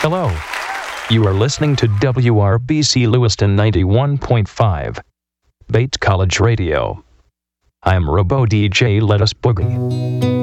Hello. You are listening to WRBC Lewiston 91.5, Bates College Radio. I'm Robo DJ. Let us boogie.